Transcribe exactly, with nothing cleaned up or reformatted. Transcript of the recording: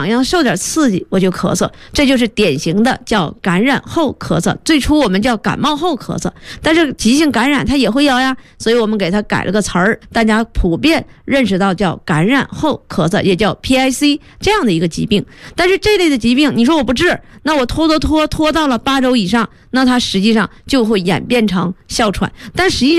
痒痒受点刺激我就咳嗽，这就是典型的叫感染后咳嗽。最初我们叫感冒后咳嗽，但是急性感染它也会有呀，所以我们给它改了个词儿，大家普遍认识到叫感染后咳嗽，也叫 P I C 这样的一个疾病。但是这类的疾病你说我不治，那我拖拖拖拖到了八周以上，那它实际上就会演变成哮喘，但实际上